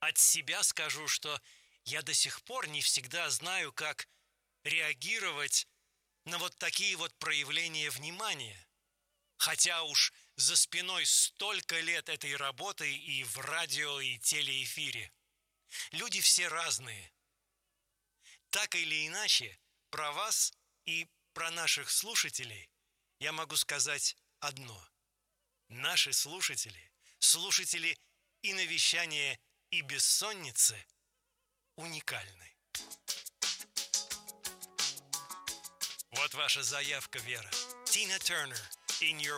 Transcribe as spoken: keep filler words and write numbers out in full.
От себя скажу, что я до сих пор не всегда знаю, как реагировать на вот такие вот проявления внимания. Хотя уж за спиной столько лет этой работы и в радио, и телеэфире. Люди все разные. Так или иначе, про вас и про наших слушателей я могу сказать одно. Наши слушатели, слушатели и навещания, и бессонницы уникальны. Вот ваша заявка, Вера. Тина Тернер, In Your